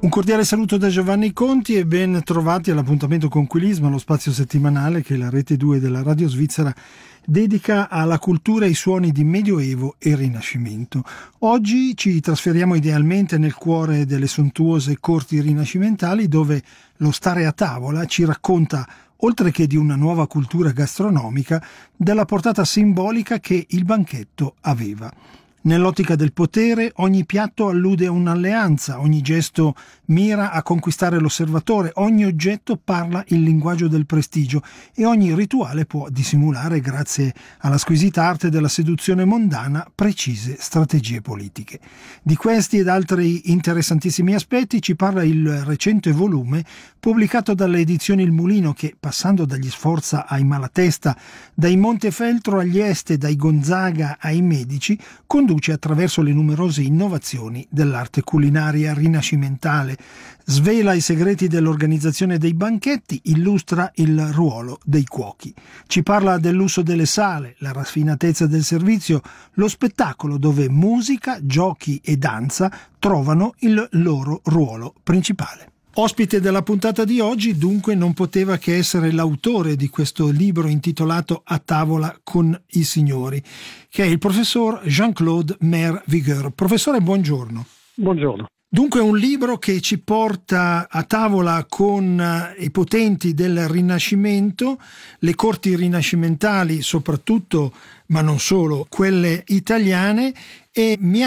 Un cordiale saluto da Giovanni Conti e ben trovati all'appuntamento con Quilisma, lo spazio settimanale che la Rete 2 della Radio Svizzera dedica alla cultura e ai suoni di Medioevo e Rinascimento. Oggi ci trasferiamo idealmente nel cuore delle sontuose corti rinascimentali, dove lo stare a tavola ci racconta, oltre che di una nuova cultura gastronomica, della portata simbolica che il banchetto aveva. Nell'ottica del potere, ogni piatto allude a un'alleanza, ogni gesto mira a conquistare l'osservatore, ogni oggetto parla il linguaggio del prestigio e ogni rituale può dissimulare, grazie alla squisita arte della seduzione mondana, precise strategie politiche. Di questi ed altri interessantissimi aspetti ci parla il recente volume pubblicato dalle edizioni Il Mulino che, passando dagli Sforza ai Malatesta, dai Montefeltro agli Este, dai Gonzaga ai Medici, conduce attraverso le numerose innovazioni dell'arte culinaria rinascimentale, svela i segreti dell'organizzazione dei banchetti, illustra il ruolo dei cuochi. Ci parla del lusso delle sale, la raffinatezza del servizio, lo spettacolo dove musica, giochi e danza trovano il loro ruolo principale. Ospite della puntata di oggi dunque non poteva che essere l'autore di questo libro intitolato A tavola con i signori, che è il professor Jean-Claude Mer-Vigueur. Professore, buongiorno. Buongiorno. Dunque un libro che ci porta a tavola con i potenti del Rinascimento, le corti rinascimentali soprattutto, ma non solo, quelle italiane, e mi